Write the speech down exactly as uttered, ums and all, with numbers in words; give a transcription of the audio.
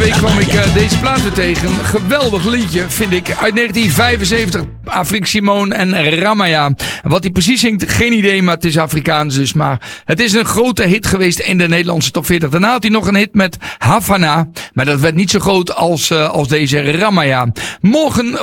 week kwam ik uh, deze plaat weer tegen. Geweldig liedje, vind ik. Uit negentien vijfenzeventig. Afrik Simon en Ramaya. Wat hij precies zingt, geen idee, maar het is Afrikaans dus. Maar het is een grote hit geweest in de Nederlandse top veertig. Daarna had hij nog een hit met Havana. Maar dat werd niet zo groot als, uh, als deze Ramaya. Morgen